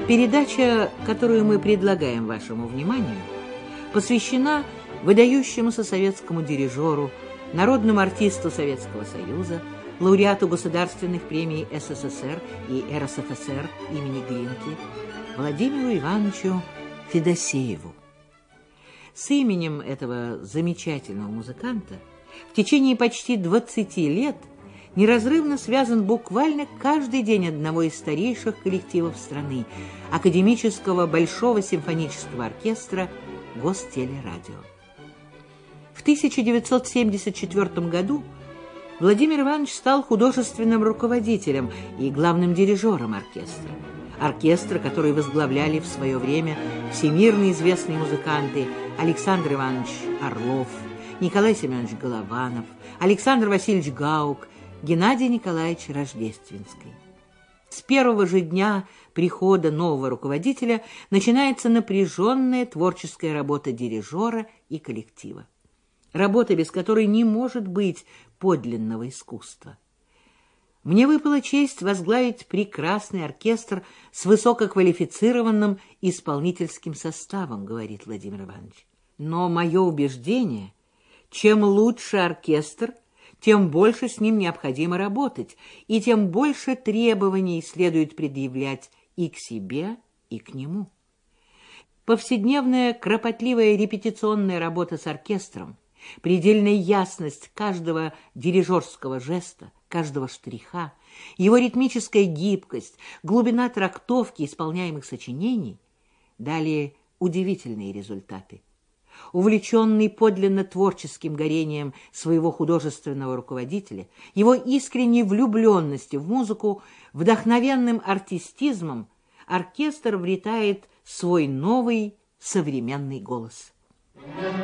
Передача, которую мы предлагаем вашему вниманию, посвящена выдающемуся советскому дирижеру, народному артисту Советского Союза, лауреату государственных премий СССР и РСФСР имени Глинки Владимиру Ивановичу Федосееву. С именем этого замечательного музыканта в течение почти 20 лет неразрывно связан буквально каждый день одного из старейших коллективов страны – Академического Большого симфонического оркестра Гостелерадио. В 1974 году Владимир Иванович стал художественным руководителем и главным дирижером оркестра, который возглавляли в свое время всемирно известные музыканты Александр Иванович Орлов, Николай Семенович Голованов, Александр Васильевич Гаук, Геннадий Николаевич Рождественский. С первого же дня прихода нового руководителя начинается напряженная творческая работа дирижера и коллектива. Работа, без которой не может быть подлинного искусства. Мне выпала честь возглавить прекрасный оркестр с высококвалифицированным исполнительским составом, говорит Владимир Иванович. Но мое убеждение, чем лучше оркестр, тем больше с ним необходимо работать, и тем больше требований следует предъявлять и к себе, и к нему. Повседневная кропотливая репетиционная работа с оркестром, предельная ясность каждого дирижерского жеста, каждого штриха, его ритмическая гибкость, глубина трактовки исполняемых сочинений дали удивительные результаты. Увлеченный подлинно творческим горением своего художественного руководителя, его искренней влюбленностью в музыку, вдохновенным артистизмом, оркестр обретает свой новый современный голос.